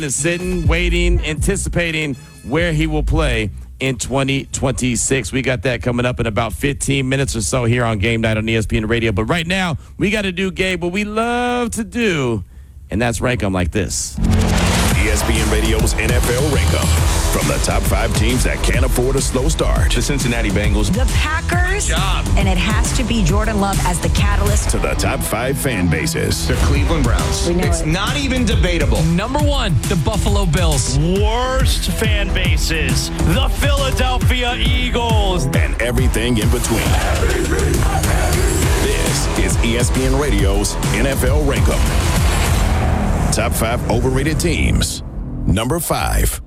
is sitting, waiting, anticipating where he will play in 2026. We got that coming up in about 15 minutes or so here on Game Night on ESPN Radio. But right now, we got to do, Gabe, what we love to do, and that's rank them like this. ESPN Radio's NFL Rank-Up. From the top 5 teams that can't afford a slow start. The Cincinnati Bengals. The Packers. And it has to be Jordan Love as the catalyst. To the top 5 fan bases. The Cleveland Browns. It's not even debatable. Number 1, the Buffalo Bills. Worst fan bases. The Philadelphia Eagles. And everything in between. This is ESPN Radio's NFL Rank-Up. Top 5 overrated teams. Number 5.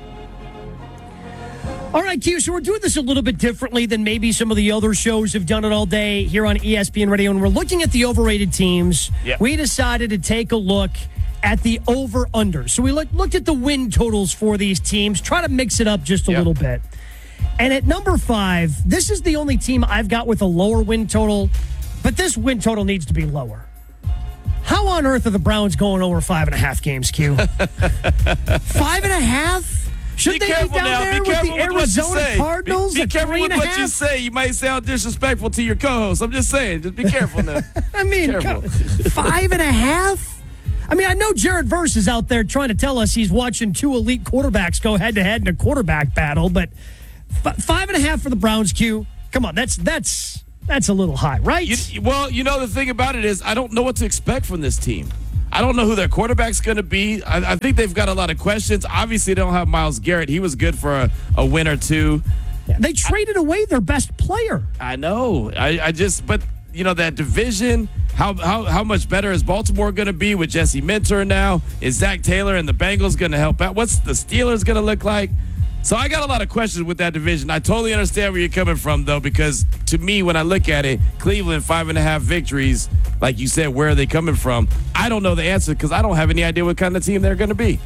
All right, Q, so we're doing this a little bit differently than maybe some of the other shows have done it all day here on ESPN Radio. And we're looking at the overrated teams. Yep. We decided to take a look at the over-under. So we looked at the win totals for these teams, try to mix it up just a little bit. And at number 5, this is the only team I've got with a lower win total, but this win total needs to be lower. How on earth are the Browns going over 5.5 games, Q? 5.5? Should they be down there with the Arizona Cardinals? Be careful with what you say. You might sound disrespectful to your co-host. I'm just saying. Just be careful now. I mean, 5.5? I mean, I know Jared Verse is out there trying to tell us he's watching 2 elite quarterbacks go head-to-head in a quarterback battle, but 5.5 for the Browns, Q. Come on, that's a little high, right? Well, you know, the thing about it is I don't know what to expect from this team. I don't know who their quarterback's going to be. I think they've got a lot of questions. Obviously, they don't have Myles Garrett. He was good for a win or two. Yeah, they traded away their best player. I know. But, you know, that division, how much better is Baltimore going to be with Jesse Minter now? Is Zach Taylor and the Bengals going to help out? What's the Steelers going to look like? So I got a lot of questions with that division. I totally understand where you're coming from, though, because to me, when I look at it, Cleveland, 5.5 victories, like you said, where are they coming from? I don't know the answer because I don't have any idea what kind of team they're going to be.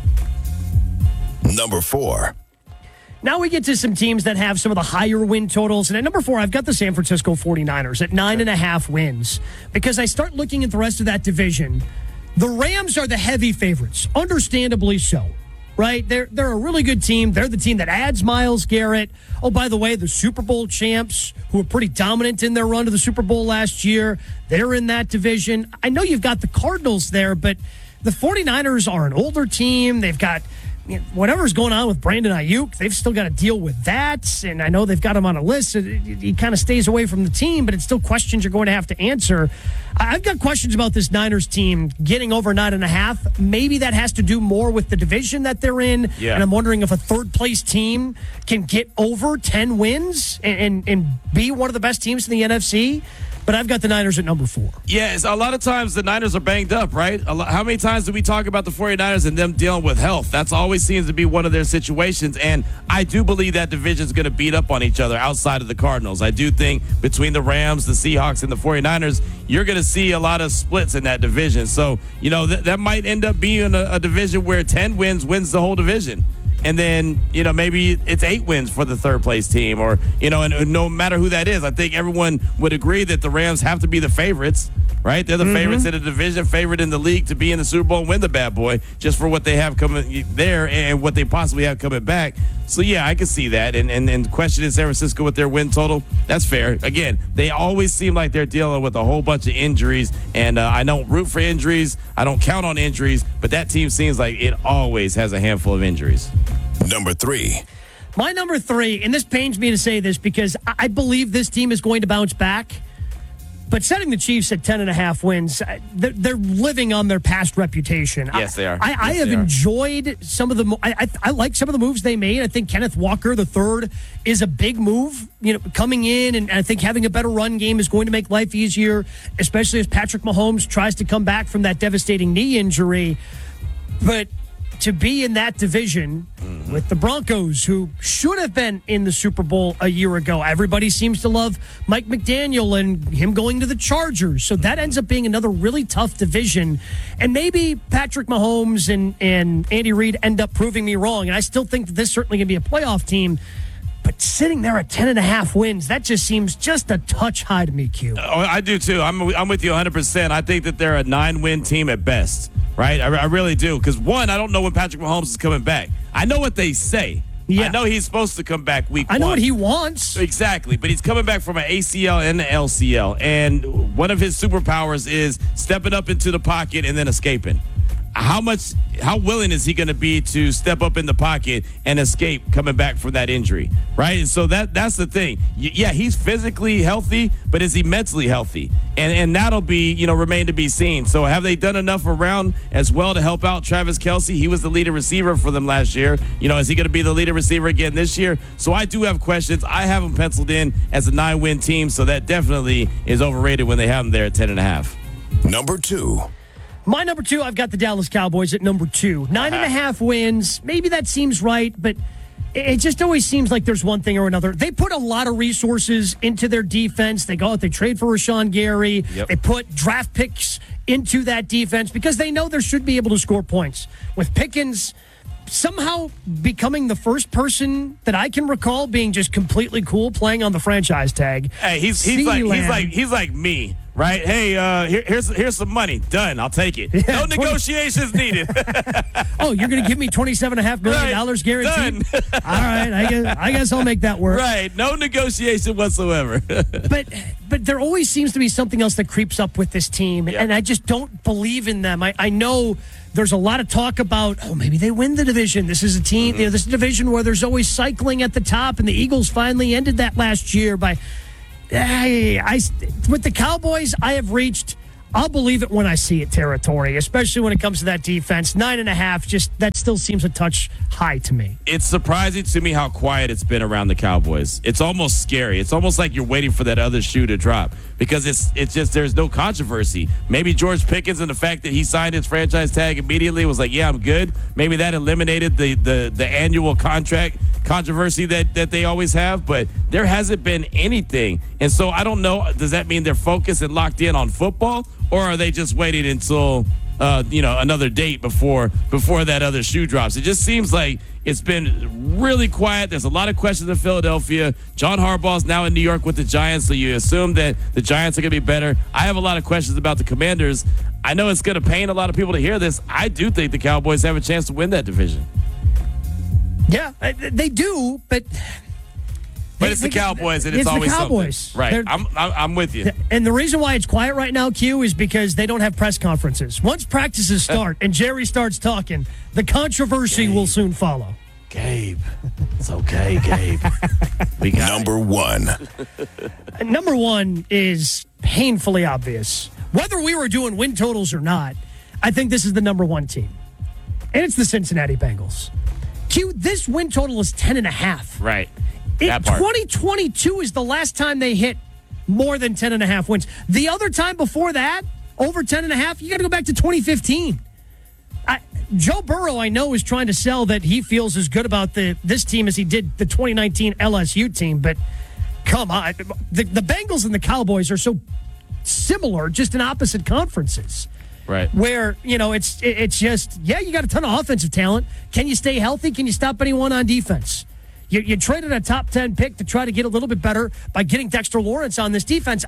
Number 4. Now we get to some teams that have some of the higher win totals. And at number 4, I've got the San Francisco 49ers at 9.5 wins. Because I start looking at the rest of that division, the Rams are the heavy favorites, understandably so. Right? They're a really good team. They're the team that adds Myles Garrett. Oh, by the way, the Super Bowl champs, who were pretty dominant in their run to the Super Bowl last year, they're in that division. I know you've got the Cardinals there, but the 49ers are an older team. They've got whatever's going on with Brandon Ayuk. They've still got to deal with that, and I know they've got him on a list. He kind of stays away from the team, but it's still questions you're going to have to answer. I've got questions about this Niners team getting over 9.5. Maybe that has to do more with the division that they're in, and I'm wondering if a third-place team can get over 10 wins and be one of the best teams in the NFC. But I've got the Niners at number 4. Yes, a lot of times the Niners are banged up, right? How many times do we talk about the 49ers and them dealing with health? That's always seems to be one of their situations, and I do believe that division's going to beat up on each other outside of the Cardinals. I do think between the Rams, the Seahawks, and the 49ers, you're going to see a lot of splits in that division. So, you know, that might end up being a division where 10 wins the whole division. And then, you know, maybe it's 8 wins for the third-place team or, you know, and no matter who that is, I think everyone would agree that the Rams have to be the favorites, right? They're the favorites in the division, favorite in the league to be in the Super Bowl and win the bad boy just for what they have coming there and what they possibly have coming back. So, yeah, I can see that. And questioning San Francisco with their win total, that's fair. Again, they always seem like they're dealing with a whole bunch of injuries, and I don't root for injuries. I don't count on injuries, but that team seems like it always has a handful of injuries. Number 3. My number 3, and this pains me to say this because I believe this team is going to bounce back, but setting the Chiefs at 10.5 wins, they're living on their past reputation. Yes, they are. I have enjoyed some of the I like some of the moves they made. I think Kenneth Walker III is a big move, you know, coming in, and I think having a better run game is going to make life easier, especially as Patrick Mahomes tries to come back from that devastating knee injury. But to be in that division with the Broncos, who should have been in the Super Bowl a year ago. Everybody seems to love Mike McDaniel and him going to the Chargers. So that ends up being another really tough division. And maybe Patrick Mahomes and Andy Reid end up proving me wrong. And I still think that this is certainly going to be a playoff team. But sitting there at 10.5 wins, that just seems just a touch high to me, Q. Oh, I do too. I'm with you 100%. I think that they're a 9-win team at best, right? I really do. Because one, I don't know when Patrick Mahomes is coming back. I know what they say. Yeah. I know he's supposed to come back week 1. I know what he wants. Exactly, but he's coming back from an ACL and an LCL, and one of his superpowers is stepping up into the pocket and then escaping. How willing is he going to be to step up in the pocket and escape coming back from that injury, right? And so that's the thing. Yeah, he's physically healthy, but is he mentally healthy? And that'll be, remain to be seen. So have they done enough around as well to help out Travis Kelce? He was the leading receiver for them last year. Is he going to be the leading receiver again this year? So I do have questions. I have them penciled in as a 9-win team, so that definitely is overrated when they have them there at 10.5. Number 2. My number 2, I've got the Dallas Cowboys at number 2. 9.5 wins. Maybe that seems right, but it just always seems like there's one thing or another. They put a lot of resources into their defense. They go out, they trade for Rashawn Gary. Yep. They put draft picks into that defense because they know they should be able to score points. With Pickens somehow becoming the first person that I can recall being just completely cool playing on the franchise tag. Hey, he's like me. Right? Hey, here's some money. Done. I'll take it. Yeah, no negotiations needed. Oh, you're going to give me $27.5 million guaranteed? Done. All right. I guess I'll make that work. Right. No negotiation whatsoever. But there always seems to be something else that creeps up with this team, Yep. and I just don't believe in them. I know there's a lot of talk about, maybe they win the division. This is a team, this is a division where there's always cycling at the top, and the Eagles finally ended that last year by... with the Cowboys, I have reached, I'll believe it when I see it territory, especially when it comes to that defense. 9.5, that still seems a touch high to me. It's surprising to me how quiet it's been around the Cowboys. It's almost scary. It's almost like you're waiting for that other shoe to drop because it's just there's no controversy. Maybe George Pickens and the fact that he signed his franchise tag immediately was like, yeah, I'm good. Maybe that eliminated the annual contract controversy that they always have, but there hasn't been anything. And so I don't know, does that mean they're focused and locked in on football, or are they just waiting until another date before that other shoe drops? It just seems like it's been really quiet. There's a lot of questions in Philadelphia. John Harbaugh's now in New York with the Giants, so you assume that the Giants are going to be better. I have a lot of questions about the Commanders. I know it's going to pain a lot of people to hear this. I do think the Cowboys have a chance to win that division. Yeah, they do, but it's the Cowboys, and it's always the Cowboys. Something. Right, I'm with you. And the reason why it's quiet right now, Q, is because they don't have press conferences. Once practices start and Jerry starts talking, the controversy will soon follow. Gabe, it's okay, Gabe. We got Number 1. Number 1 is painfully obvious. Whether we were doing win totals or not, I think this is the number 1 team. And it's the Cincinnati Bengals. Q, this win total is 10.5. Right. 2022 is the last time they hit more than 10.5 wins. The other time before that, over 10.5, you got to go back to 2015. Joe Burrow, I know, is trying to sell that he feels as good about this team as he did the 2019 LSU team, but come on. The Bengals and the Cowboys are so similar, just in opposite conferences. Right. Where, it's just, you got a ton of offensive talent. Can you stay healthy? Can you stop anyone on defense? You traded a top 10 pick to try to get a little bit better by getting Dexter Lawrence on this defense.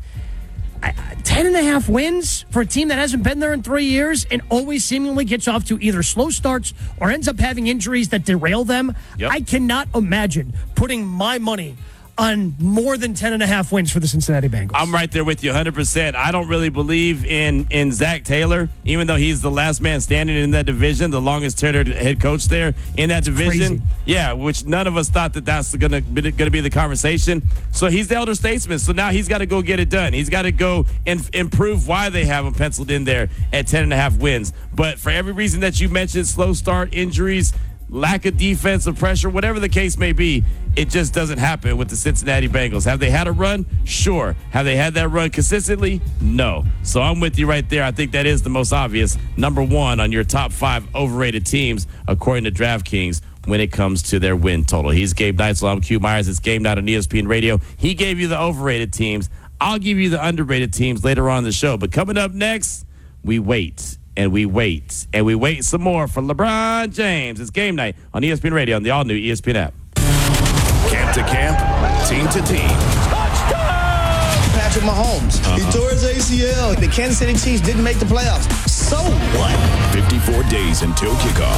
10.5 wins for a team that hasn't been there in 3 years and always seemingly gets off to either slow starts or ends up having injuries that derail them. Yep. I cannot imagine putting my money on more than 10.5 wins for the Cincinnati Bengals. I'm right there with you 100%. I don't really believe in Zach Taylor, even though he's the last man standing in that division, the longest tenured head coach there in that division. Crazy. Yeah, which none of us thought that's going to be the conversation. So he's the elder statesman. So now he's got to go get it done. He's got to go and improve why they have him penciled in there at 10.5 wins. But for every reason that you mentioned, slow start, injuries, lack of defensive pressure, whatever the case may be, it just doesn't happen with the Cincinnati Bengals. Have they had a run? Sure. Have they had that run consistently? No. So I'm with you right there. I think that is the most obvious number 1 on your top 5 overrated teams, according to DraftKings, when it comes to their win total. He's Gabe Neitzel. I'm Q Myers. It's Game Night on ESPN Radio. He gave you the overrated teams. I'll give you the underrated teams later on in the show. But coming up next, we wait. And we wait. And we wait some more for LeBron James. It's Game Night on ESPN Radio on the all-new ESPN app. Can't to camp, team to team. Patrick Mahomes. He tore his ACL. The Kansas City Chiefs didn't make the playoffs. So what? 54 days until kickoff.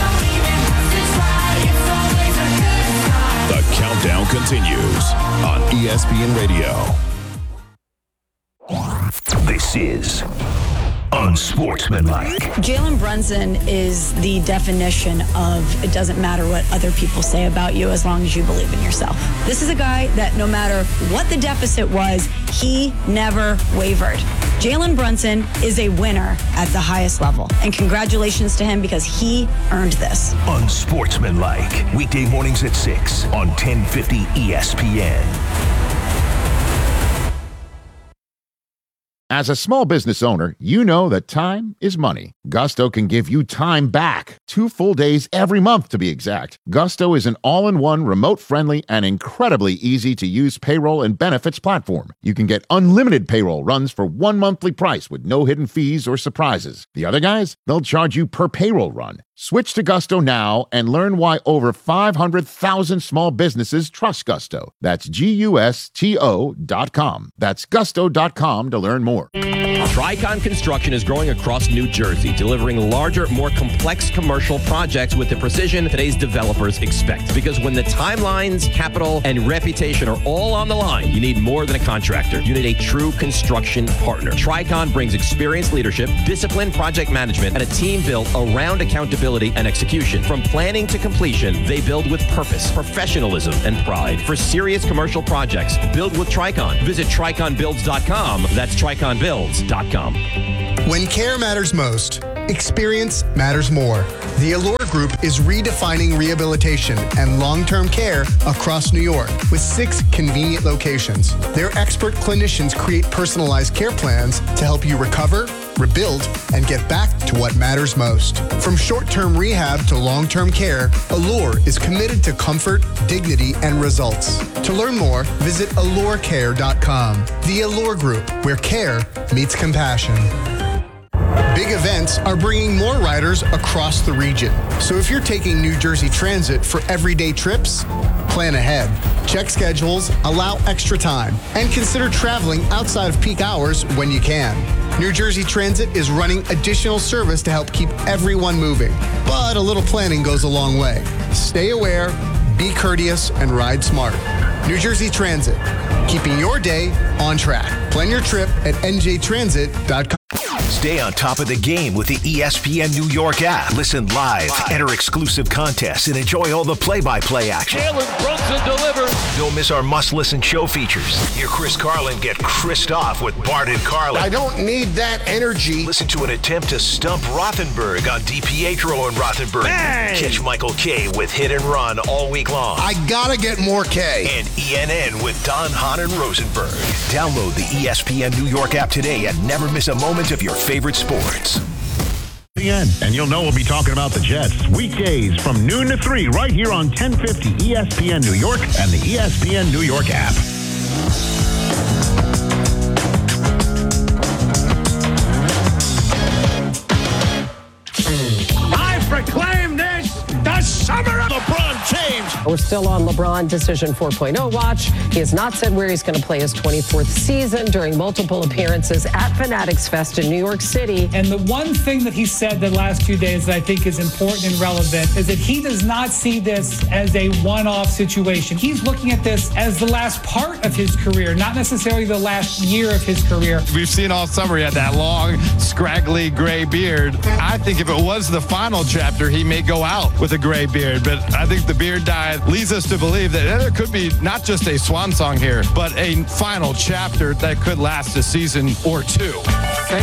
The countdown continues on ESPN Radio. This is Unsportsmanlike. Jalen Brunson is the definition of it doesn't matter what other people say about you as long as you believe in yourself. This is a guy that no matter what the deficit was, he never wavered. Jalen Brunson is a winner at the highest level. And congratulations to him because he earned this. Unsportsmanlike. Weekday mornings at 6 on 1050 ESPN. As a small business owner, you know that time is money. Gusto can give you time back. 2 full days every month, to be exact. Gusto is an all-in-one, remote-friendly, and incredibly easy-to-use payroll and benefits platform. You can get unlimited payroll runs for 1 monthly price with no hidden fees or surprises. The other guys, they'll charge you per payroll run. Switch to Gusto now and learn why over 500,000 small businesses trust Gusto. That's GUSTO.com. That's gusto.com to learn more. Tricon Construction is growing across New Jersey, delivering larger, more complex commercial projects with the precision today's developers expect. Because when the timelines, capital, and reputation are all on the line, you need more than a contractor. You need a true construction partner. Tricon brings experienced leadership, disciplined project management, and a team built around accountability and execution. From planning to completion, they build with purpose, professionalism, and pride. For serious commercial projects, build with Tricon. Visit triconbuilds.com. That's triconbuilds.com. When care matters most, experience matters more. The Allure Group is redefining rehabilitation and long-term care across New York with 6 convenient locations. Their expert clinicians create personalized care plans to help you recover, rebuild, and get back to what matters most. From short-term rehab to long-term care, Allure is committed to comfort, dignity, and results. To learn more, visit allurecare.com. The Allure Group, where care meets compassion. Big events are bringing more riders across the region. So if you're taking New Jersey Transit for everyday trips, plan ahead. Check schedules, allow extra time, and consider traveling outside of peak hours when you can. New Jersey Transit is running additional service to help keep everyone moving. But a little planning goes a long way. Stay aware, be courteous, and ride smart. New Jersey Transit, keeping your day on track. Plan your trip at njtransit.com. Stay on top of the game with the ESPN New York app. Listen live, enter exclusive contests, and enjoy all the play-by-play action. Jalen Brunson delivers. Don't miss our must-listen show features. Hear Chris Carlin get Chris'd off with Bart and Carlin. I don't need that energy. Listen to an attempt to stump Rothenberg on DiPietro and Rothenberg. Hey! Catch Michael K with Hit and Run all week long. I gotta get more K. And ENN with Don Hahn and Rosenberg. Download the ESPN New York app today and never miss a moment of your favorite sports. And you'll know we'll be talking about the Jets weekdays from noon to 3 right here on 1050 ESPN New York and the ESPN New York app. I proclaim this the summer of LeBron James. We're still on LeBron Decision 4.0 watch. He has not said where he's going to play his 24th season during multiple appearances at Fanatics Fest in New York City. And the one thing that he said the last 2 days that I think is important and relevant is that he does not see this as a one-off situation. He's looking at this as the last part of his career, not necessarily the last year of his career. We've seen all summer he had that long, scraggly gray beard. I think if it was the final chapter, he may go out with a gray beard. But I think the beard dye leads us to believe that there could be not just a swan song here, but a final chapter that could last a season or 2.